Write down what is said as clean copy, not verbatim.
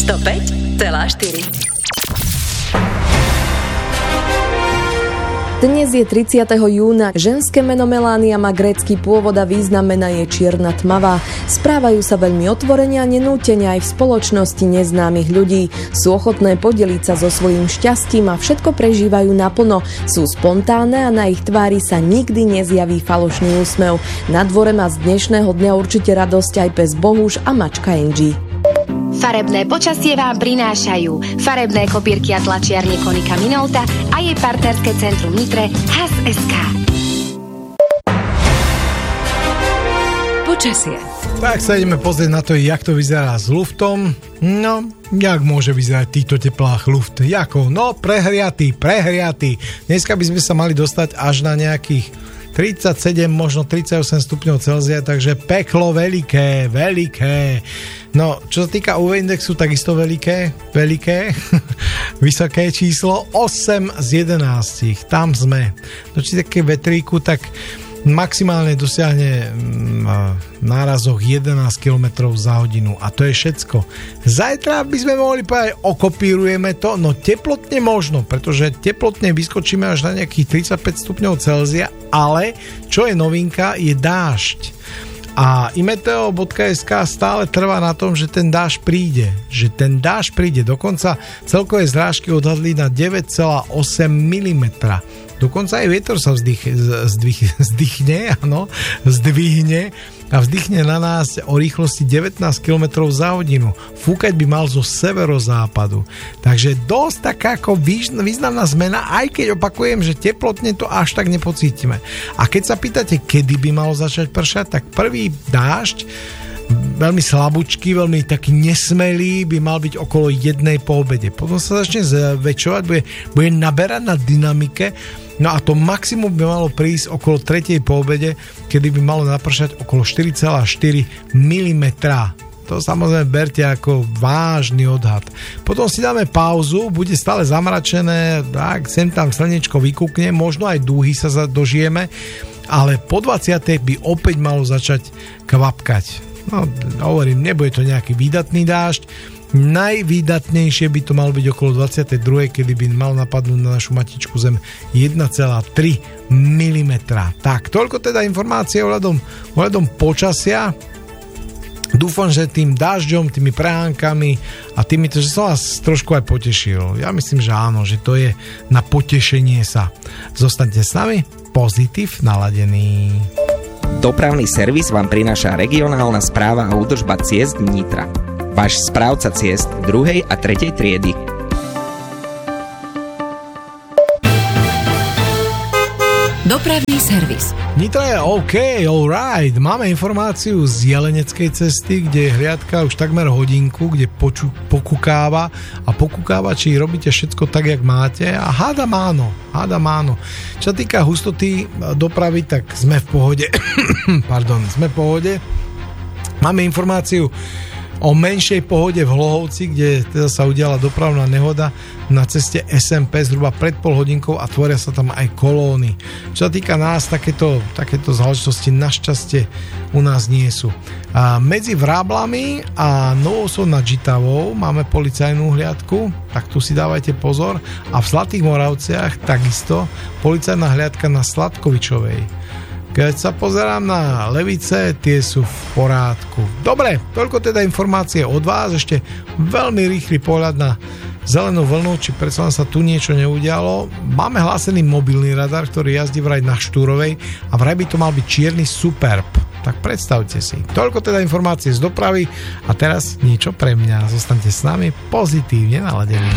105,4. Dnes je 30. júna. Ženské meno Melania má grécky pôvod a význam mena je čierna tmavá. Správajú sa veľmi otvorene a nenútene aj v spoločnosti neznámych ľudí. Sú ochotné podeliť sa so svojím šťastím a všetko prežívajú naplno. Sú spontánne a na ich tvári sa nikdy nezjaví falošný úsmev. Na dvore má z dnešného dňa určite radosť aj pes Bohuš a mačka Angie. Farebné počasie vám prinášajú farebné kopírky a tlačiarne Konika Minolta a jej partnerské centrum Nitre Has.sk. Počasie. Tak sa ideme pozrieť na to, jak to vyzerá s luftom. No, jak môže vyzerať v týchto teplách luft? Jako? No, prehriatý. Dneska by sme sa mali dostať až na nejakých 37, možno 38 stupňov Celzia, takže peklo veľké. No, čo sa týka UV indexu, takisto veľké, vysoké číslo, 8 z 11, tam sme. No, či také vetríku, tak maximálne dosiahne nárazoch 11 km za hodinu a to je všetko. Zajtra by sme mohli povedať, okopírujeme to, no teplotne možno, pretože teplotne vyskočíme až na nejakých 35 stupňov Celzia, ale čo je novinka, je dážď. A imeteo.sk stále trvá na tom, že ten dážď príde. Dokonca celkové zrážky odhadli na 9,8 mm. Dokonca aj vietor sa zdvihne a vzdychne na nás o rýchlosti 19 km za hodinu. Fúkať by mal zo severozápadu. Takže dosť taká ako významná zmena, aj keď opakujem, že teplotne to až tak nepocítime. A keď sa pýtate, kedy by malo začať pršať, tak prvý dážď, veľmi slabúčky, veľmi taký nesmelý, by mal byť okolo 1 po obede. Potom sa začne zväčšovať, bude naberať na dynamike. No a to maximum by malo prísť okolo 3 po obede, kedy by malo napršať okolo 4,4 mm. To samozrejme berte ako vážny odhad. Potom si dáme pauzu, bude stále zamračené, tak sem tam slnečko vykúkne, možno aj dúhy sa dožijeme, ale po 20. by opäť malo začať kvapkať. No, hovorím, nebude to nejaký výdatný dážď. Najvýdatnejšie by to malo byť okolo 22., kedy by mal napadnúť na našu matičku Zem 1,3 mm. Tak, toľko teda informácie ohľadom počasia. Dúfam, že tým dážďom, tými prehánkami a týmito, že som vás trošku aj potešil. Ja myslím, že áno, že to je na potešenie sa. Zostaňte s nami, pozitív naladený. Dopravný servis vám prináša regionálna správa a údržba ciest Nitra. Váš správca ciest 2. a 3. triedy. Dopravný servis. Nitra je OK, alright. Máme informáciu z Jeleneckej cesty, kde je hliadka už takmer hodinku, kde pokukáva, či robíte všetko tak, jak máte, a hádam áno. Čo sa týka hustoty dopravy, tak sme v pohode. Sme v pohode. Máme informáciu o menšej pohode v Hlohovci, kde teda sa udiala dopravná nehoda na ceste SMP zhruba pred pol hodinkou a tvoria sa tam aj kolóny. Čo sa týka nás, takéto záležitosti našťastie u nás nie sú. A medzi Vráblami a Novosou nad Žitavou máme policajnú hliadku, tak tu si dávajte pozor, a v Zlatých Moravciach takisto policajná hliadka na Sladkovičovej. Keď sa pozerám na Levice, tie sú v porádku. Dobre, toľko teda informácie od vás, ešte veľmi rýchly pohľad na zelenú vlnu, či predsa sa tu niečo neudialo. Máme hlásený mobilný radar, ktorý jazdí vraj na Štúrovej a vraj by to mal byť čierny Superb. Tak predstavte si. Toľko teda informácie z dopravy a teraz niečo pre mňa. Zostaňte s nami pozitívne naladení.